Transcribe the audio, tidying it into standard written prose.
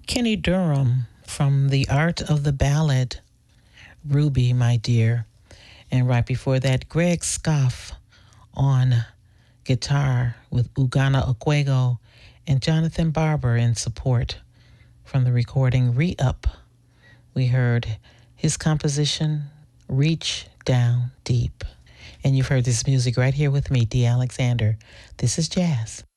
Kenny Durham from The Art of the Ballad, Ruby, My Dear. And right before that, Greg Scoff on guitar with Ugana Okwego and Jonathan Barber in support from the recording Re-Up. We heard his composition, Reach Down Deep. And you've heard this music right here with me, Dee Alexander. This is Jazz.